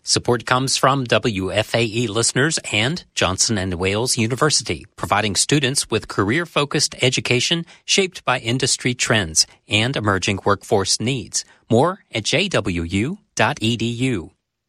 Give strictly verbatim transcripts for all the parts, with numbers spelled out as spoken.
Support comes from W F A E listeners and Johnson and Wales University, providing students with career-focused education shaped by industry trends and emerging workforce needs. More at j w u dot e d u.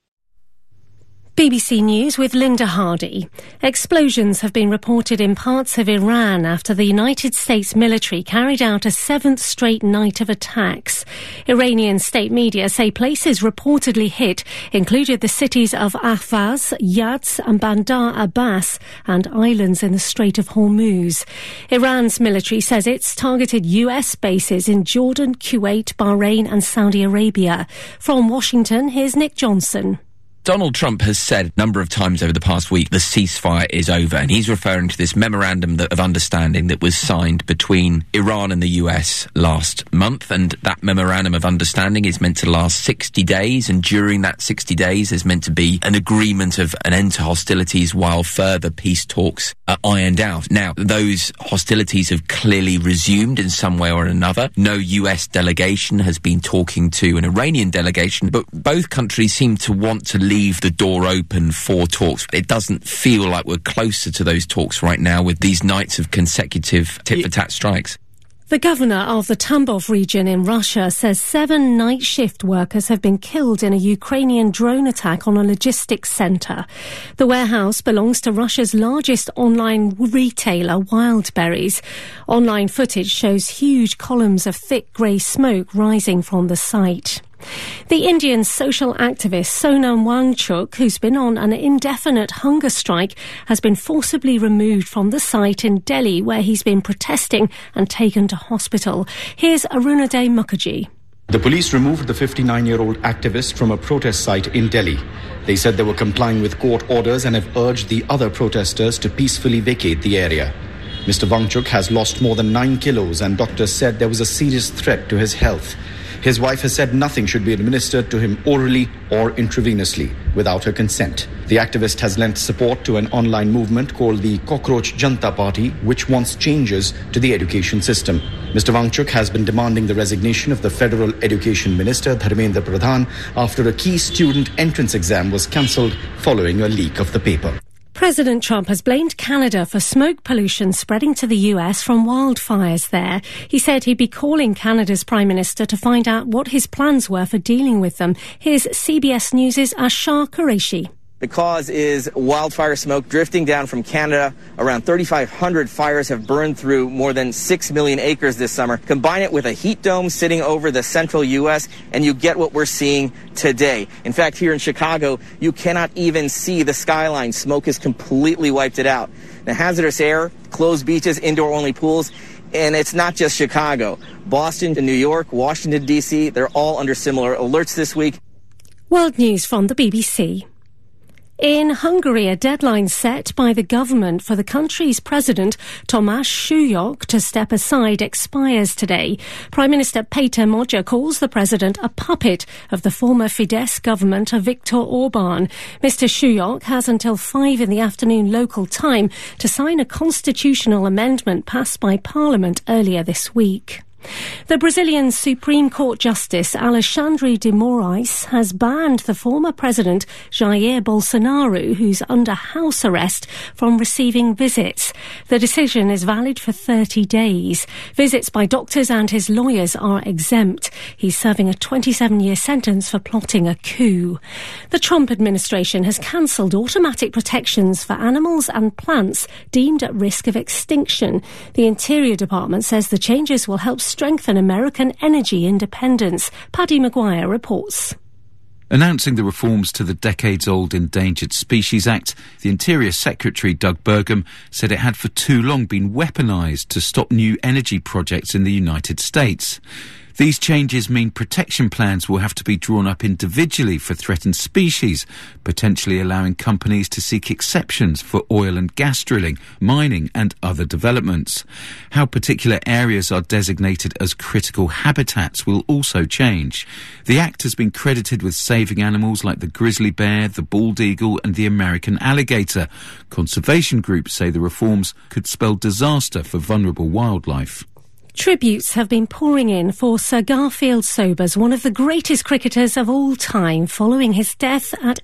B B C News with Linda Hardy. Explosions have been reported in parts of Iran after the United States military carried out a seventh straight night of attacks. Iranian state media say places reportedly hit included the cities of Ahvaz, Yazd and Bandar Abbas and islands in the Strait of Hormuz. Iran's military says it's targeted U S bases in Jordan, Kuwait, Bahrain and Saudi Arabia. From Washington, here's Nick Johnson. Donald Trump has said a number of times over the past week the ceasefire is over, and he's referring to this memorandum of understanding that was signed between Iran and the U S last month, and that memorandum of understanding is meant to last sixty days, and during that sixty days there's meant to be an agreement of an end to hostilities while further peace talks are ironed out. Now, those hostilities have clearly resumed in some way or another. No U S delegation has been talking to an Iranian delegation, but both countries seem to want to leave leave the door open for talks. It doesn't feel like we're closer to those talks right now with these nights of consecutive tit-for-tat strikes. The governor of the Tambov region in Russia says seven night shift workers have been killed in a Ukrainian drone attack on a logistics centre. The warehouse belongs to Russia's largest online retailer, Wildberries. Online footage shows huge columns of thick grey smoke rising from the site. The Indian social activist Sonam Wangchuk, who's been on an indefinite hunger strike, has been forcibly removed from the site in Delhi where he's been protesting and taken to hospital. Here's Arunaday Mukherjee. The police removed the fifty-nine-year-old activist from a protest site in Delhi. They said they were complying with court orders and have urged the other protesters to peacefully vacate the area. Mister Wangchuk has lost more than nine kilos and doctors said there was a serious threat to his health. His wife has said nothing should be administered to him orally or intravenously without her consent. The activist has lent support to an online movement called the Cockroach Janta Party, which wants changes to the education system. Mister Wangchuk has been demanding the resignation of the Federal Education Minister, Dharmendra Pradhan, after a key student entrance exam was cancelled following a leak of the paper. President Trump has blamed Canada for smoke pollution spreading to the U S from wildfires there. He said he'd be calling Canada's Prime Minister to find out what his plans were for dealing with them. Here's C B S News' Ashar Qureshi. The cause is wildfire smoke drifting down from Canada. Around thirty-five hundred fires have burned through more than six million acres this summer. Combine it with a heat dome sitting over the central U S, and you get what we're seeing today. In fact, here in Chicago, you cannot even see the skyline. Smoke has completely wiped it out. The hazardous air, closed beaches, indoor-only pools, and it's not just Chicago. Boston, New York, Washington, D C, they're all under similar alerts this week. World News from the B B C. In Hungary, a deadline set by the government for the country's president, Tomáš Súlyog, to step aside expires today. Prime Minister Péter Magyar calls the president a puppet of the former Fidesz government of Viktor Orbán. Mister Súlyog has until five in the afternoon local time to sign a constitutional amendment passed by Parliament earlier this week. The Brazilian Supreme Court Justice Alexandre de Moraes has banned the former president Jair Bolsonaro, who's under house arrest, from receiving visits. The decision is valid for thirty days. Visits by doctors and his lawyers are exempt. He's serving a twenty-seven-year sentence for plotting a coup. The Trump administration has cancelled automatic protections for animals and plants deemed at risk of extinction. The Interior Department says the changes will help strengthen American energy independence. Paddy Maguire reports. Announcing the reforms to the decades-old Endangered Species Act, the Interior Secretary Doug Burgum said it had for too long been weaponised to stop new energy projects in the United States. These changes mean protection plans will have to be drawn up individually for threatened species, potentially allowing companies to seek exceptions for oil and gas drilling, mining and other developments. How particular areas are designated as critical habitats will also change. The Act has been credited with saving animals like the grizzly bear, the bald eagle and the American alligator. Conservation groups say the reforms could spell disaster for vulnerable wildlife. Tributes have been pouring in for Sir Garfield Sobers, one of the greatest cricketers of all time, following his death at